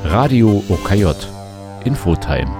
Radio OKJ. Infotime.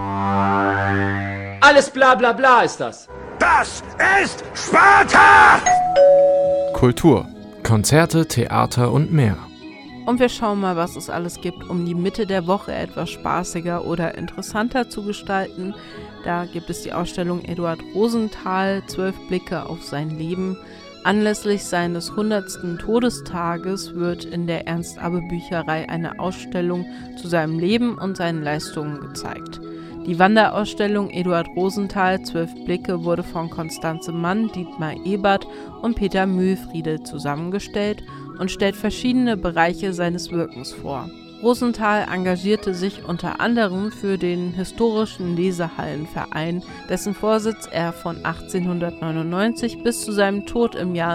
Alles bla bla bla ist das. Das ist Sparta! Kultur, Konzerte, Theater und mehr. Und wir schauen mal, was es alles gibt, um die Mitte der Woche etwas spaßiger oder interessanter zu gestalten. Da gibt es die Ausstellung Eduard Rosenthal, 12 Blicke auf sein Leben. Anlässlich seines 100. Todestages wird in der Ernst-Abbe-Bücherei eine Ausstellung zu seinem Leben und seinen Leistungen gezeigt. Die Wanderausstellung Eduard Rosenthal, 12 Blicke, wurde von Constanze Mann, Dietmar Ebert und Peter Mühlfriede zusammengestellt und stellt verschiedene Bereiche seines Wirkens vor. Rosenthal engagierte sich unter anderem für den historischen Lesehallenverein, dessen Vorsitz er von 1899 bis zu seinem Tod im Jahr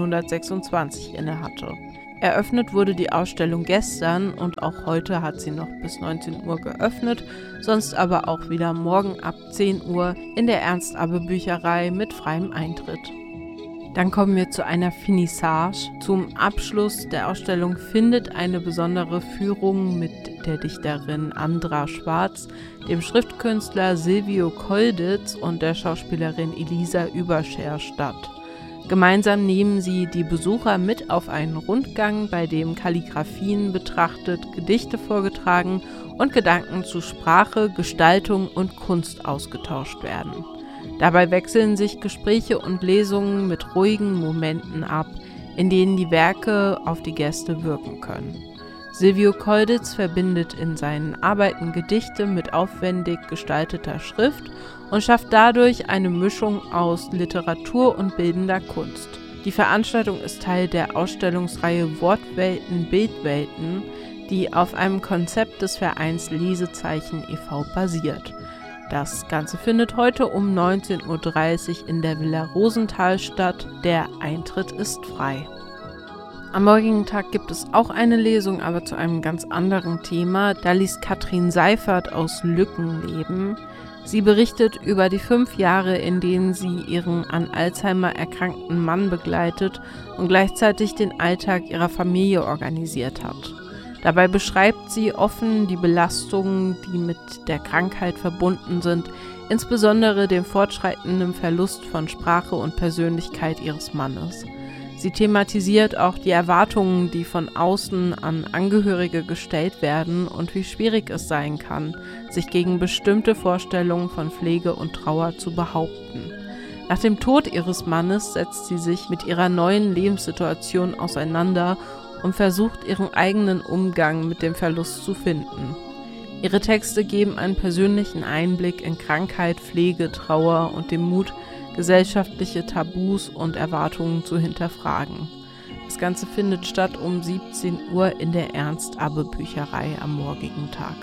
1926 innehatte. Eröffnet wurde die Ausstellung gestern und auch heute hat sie noch bis 19 Uhr geöffnet, sonst aber auch wieder morgen ab 10 Uhr in der Ernst-Abbe-Bücherei mit freiem Eintritt. Dann kommen wir zu einer Finissage. Zum Abschluss der Ausstellung findet eine besondere Führung mit der Dichterin Andra Schwarz, dem Schriftkünstler Silvio Kolditz und der Schauspielerin Elisa Überscher statt. Gemeinsam nehmen sie die Besucher mit auf einen Rundgang, bei dem Kalligraphien betrachtet, Gedichte vorgetragen und Gedanken zu Sprache, Gestaltung und Kunst ausgetauscht werden. Dabei wechseln sich Gespräche und Lesungen mit ruhigen Momenten ab, in denen die Werke auf die Gäste wirken können. Silvio Kolditz verbindet in seinen Arbeiten Gedichte mit aufwendig gestalteter Schrift und schafft dadurch eine Mischung aus Literatur und bildender Kunst. Die Veranstaltung ist Teil der Ausstellungsreihe Wortwelten, Bildwelten, die auf einem Konzept des Vereins Lesezeichen e.V. basiert. Das Ganze findet heute um 19:30 Uhr in der Villa Rosenthal statt. Der Eintritt ist frei. Am morgigen Tag gibt es auch eine Lesung, aber zu einem ganz anderen Thema. Da liest Katrin Seifert aus Lückenleben. Sie berichtet über die 5 Jahre, in denen sie ihren an Alzheimer erkrankten Mann begleitet und gleichzeitig den Alltag ihrer Familie organisiert hat. Dabei beschreibt sie offen die Belastungen, die mit der Krankheit verbunden sind, insbesondere den fortschreitenden Verlust von Sprache und Persönlichkeit ihres Mannes. Sie thematisiert auch die Erwartungen, die von außen an Angehörige gestellt werden und wie schwierig es sein kann, sich gegen bestimmte Vorstellungen von Pflege und Trauer zu behaupten. Nach dem Tod ihres Mannes setzt sie sich mit ihrer neuen Lebenssituation auseinander und versucht, ihren eigenen Umgang mit dem Verlust zu finden. Ihre Texte geben einen persönlichen Einblick in Krankheit, Pflege, Trauer und den Mut, gesellschaftliche Tabus und Erwartungen zu hinterfragen. Das Ganze findet statt um 17 Uhr in der Ernst-Abbe-Bücherei am morgigen Tag.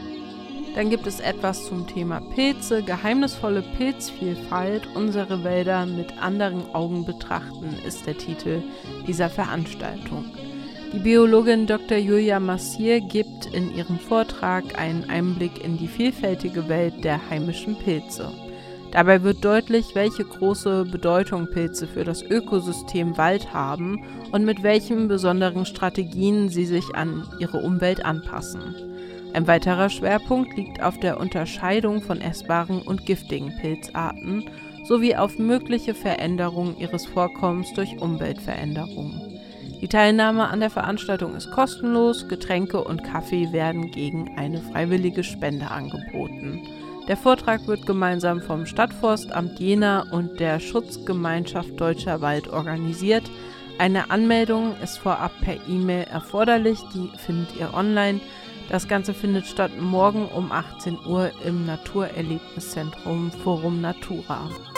Dann gibt es etwas zum Thema Pilze, geheimnisvolle Pilzvielfalt, unsere Wälder mit anderen Augen betrachten, ist der Titel dieser Veranstaltung. Die Biologin Dr. Julia Massier gibt in ihrem Vortrag einen Einblick in die vielfältige Welt der heimischen Pilze. Dabei wird deutlich, welche große Bedeutung Pilze für das Ökosystem Wald haben und mit welchen besonderen Strategien sie sich an ihre Umwelt anpassen. Ein weiterer Schwerpunkt liegt auf der Unterscheidung von essbaren und giftigen Pilzarten sowie auf mögliche Veränderungen ihres Vorkommens durch Umweltveränderungen. Die Teilnahme an der Veranstaltung ist kostenlos, Getränke und Kaffee werden gegen eine freiwillige Spende angeboten. Der Vortrag wird gemeinsam vom Stadtforstamt Jena und der Schutzgemeinschaft Deutscher Wald organisiert. Eine Anmeldung ist vorab per E-Mail erforderlich, die findet ihr online. Das Ganze findet statt morgen um 18 Uhr im Naturerlebniszentrum Forum Natura.